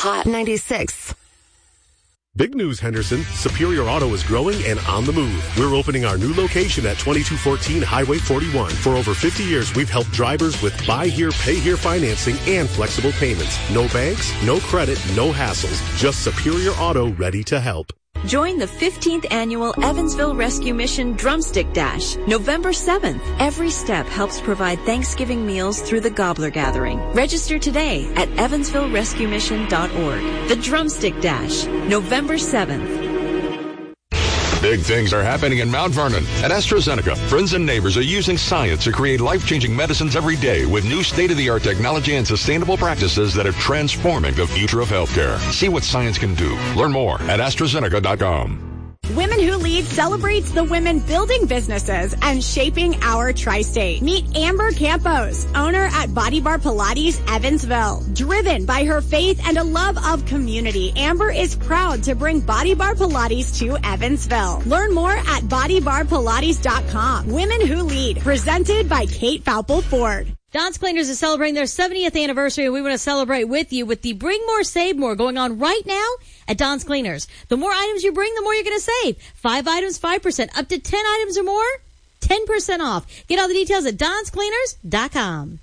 Hot 96. Big news, Henderson. Superior Auto is growing and on the move. We're opening our new location at 2214 Highway 41. For over 50 years, we've helped drivers with buy here, pay here financing and flexible payments. No banks, no credit, no hassles. Just Superior Auto ready to help. Join the 15th annual Evansville Rescue Mission Drumstick Dash, November 7th. Every step helps provide Thanksgiving meals through the Gobbler Gathering. Register today at evansvillerescuemission.org. The Drumstick Dash, November 7th. Big things are happening in Mount Vernon. At AstraZeneca, friends and neighbors are using science to create life-changing medicines every day with new state-of-the-art technology and sustainable practices that are transforming the future of healthcare. See what science can do. Learn more at AstraZeneca.com. Women Who Lead celebrates the women building businesses and shaping our tri-state. Meet Amber Campos, owner at Body Bar Pilates, Evansville. Driven by her faith and a love of community, Amber is proud to bring Body Bar Pilates to Evansville. Learn more at bodybarpilates.com. Women Who Lead, presented by Kate Faupel Ford. Don's Cleaners is celebrating their 70th anniversary, and we want to celebrate with you with the Bring More, Save More going on right now at Don's Cleaners. The more items you bring, the more you're going to save. 5 items, 5%. Up to 10 items or more, 10% off. Get all the details at donscleaners.com.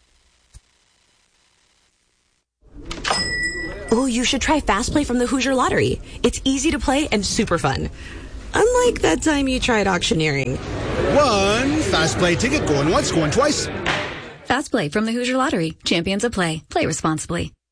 Oh, you should try Fast Play from the Hoosier Lottery. It's easy to play and super fun. Unlike that time you tried auctioneering. One Fast Play ticket, going once, going twice. Fast Play from the Hoosier Lottery. Champions of Play. Play responsibly.